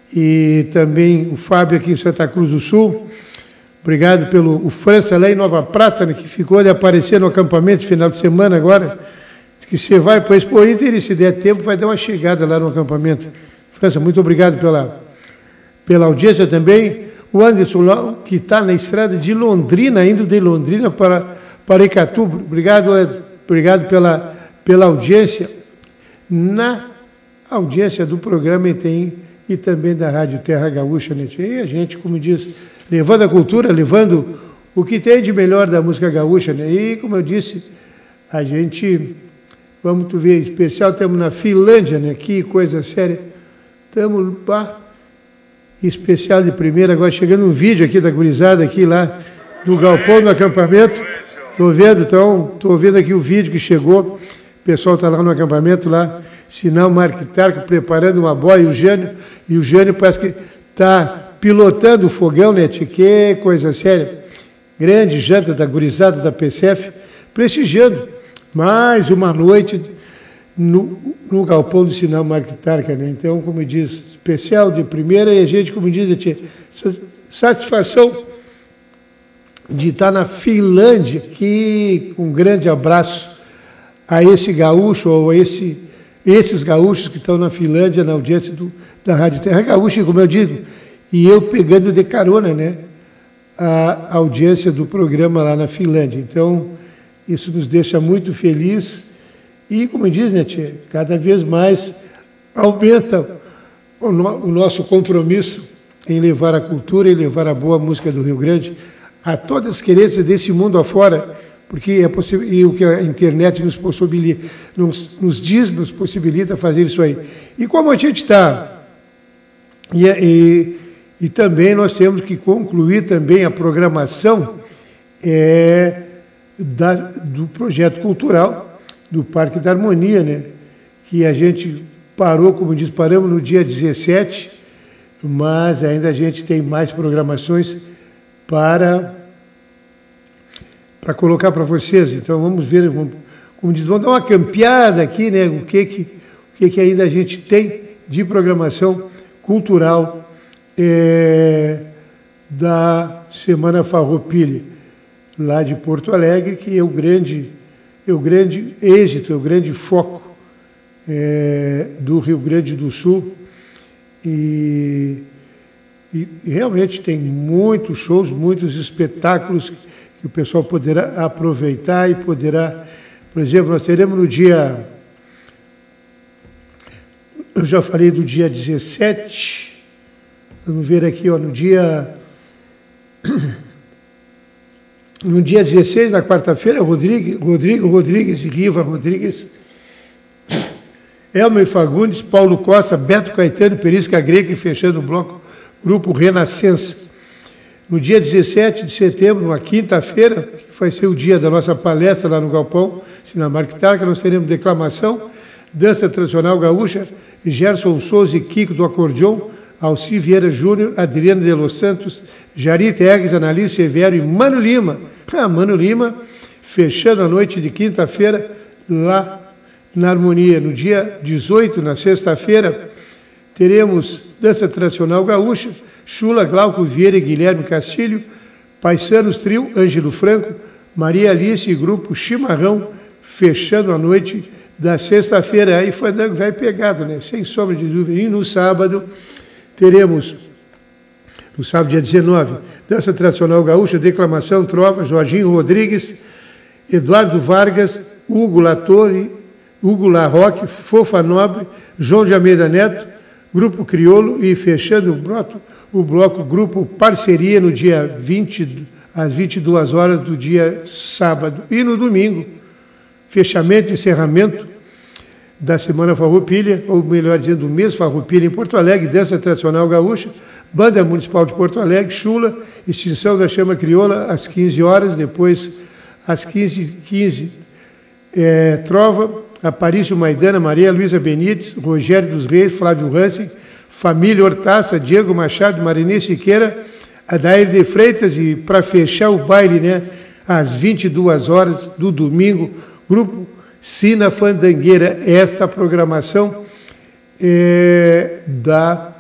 e também o Fábio aqui em Santa Cruz do Sul. Obrigado pelo o França lá em Nova Prata, né, que ficou de aparecer no acampamento final de semana agora. Que você vai para o Expo Inter e se der tempo vai dar uma chegada lá no acampamento. França, muito obrigado pela audiência também. O Anderson, que está na estrada de Londrina, indo de Londrina para Icatuba. Obrigado, Anderson. Obrigado pela audiência. Na audiência do programa e também da Rádio Terra Gaúcha, né? E a gente, como diz, levando a cultura, levando o que tem de melhor da música gaúcha, né? E, como eu disse, a gente, vamos tu ver, especial, estamos na Finlândia, né? Que coisa séria. Estamos especial de primeira, agora chegando um vídeo aqui da gurizada, aqui lá no galpão, no acampamento. Estou vendo, então, estou vendo aqui o vídeo que chegou. O pessoal está lá no acampamento, lá, sinal Marquitarco, preparando uma boia, e o Jânio parece que está pilotando o fogão, né? Que coisa séria. Grande janta da gurizada da PCF, prestigiando mais uma noite no galpão do sinal Marquitarca, né? Então, como diz, especial de primeira, e a gente, como diz, satisfação de estar na Finlândia, que um grande abraço a esse gaúcho, ou a esses gaúchos que estão na Finlândia, na audiência da Rádio Terra Gaúcha, como eu digo, e eu pegando de carona, né, a audiência do programa lá na Finlândia. Então, isso nos deixa muito felizes e, como diz, né, tia, cada vez mais aumenta o nosso compromisso em levar a cultura e levar a boa música do Rio Grande a todas as querências desse mundo afora, porque é possível, e o que a internet nos possibilita, nos possibilita fazer isso aí. E como a gente está, e também nós temos que concluir também a programação do projeto cultural do Parque da Harmonia, né? Que a gente parou, como diz, paramos no dia 17, mas ainda a gente tem mais programações para colocar para vocês. Então vamos ver, como diz, vamos dar uma campeada aqui, né? O que ainda a gente tem de programação cultural da Semana Farroupilha, lá de Porto Alegre, que é o grande êxito, é o grande foco do Rio Grande do Sul. E realmente tem muitos shows, muitos espetáculos que o pessoal poderá aproveitar e poderá, por exemplo, nós teremos no dia, eu já falei do dia 17, vamos ver aqui, ó, no dia 16, na quarta-feira, Rodrigo Rodrigues e Riva Rodrigues, Elmer Fagundes, Paulo Costa, Beto Caetano, Perisca Greca, e fechando o bloco, Grupo Renascença. No dia 17 de setembro, uma quinta-feira, que vai ser o dia da nossa palestra lá no Galpão, Sinal Marquitarca, nós teremos declamação, dança tradicional gaúcha, Gerson Souza e Kiko do acordeon, Alci Vieira Júnior, Adriano de Los Santos, Jari Tegues, Analice Severo e Mano Lima. Mano Lima, fechando a noite de quinta-feira, lá na Harmonia. No dia 18, na sexta-feira, teremos dança tradicional gaúcha, Chula, Glauco Vieira e Guilherme Castilho, Paisanos Trio, Ângelo Franco, Maria Alice e Grupo Chimarrão, fechando a noite da sexta-feira. Aí fandango vai pegado, né? Sem sombra de dúvida. E no sábado, teremos, no sábado, dia 19, dança tradicional gaúcha, declamação, trova, Jorginho Rodrigues, Eduardo Vargas, Hugo Latorre, Hugo Larroque, Fofa Nobre, João de Almeida Neto, Grupo Criolo, e fechando o bloco Grupo Parceria no dia 20, às 22 horas do dia sábado. E no domingo, fechamento e encerramento da Semana Farroupilha, ou melhor dizendo, do mês Farroupilha em Porto Alegre, dança tradicional gaúcha, Banda Municipal de Porto Alegre, Chula, extinção da chama crioula às 15 horas, depois às 15h15, Trova, Aparício Maidana, Maria Luísa Benites, Rogério dos Reis, Flávio Hansen, Família Hortaça, Diego Machado, Marinês Siqueira, Adair de Freitas, e para fechar o baile, né, às 22 horas do domingo, Grupo Sina Fandangueira. Esta programação da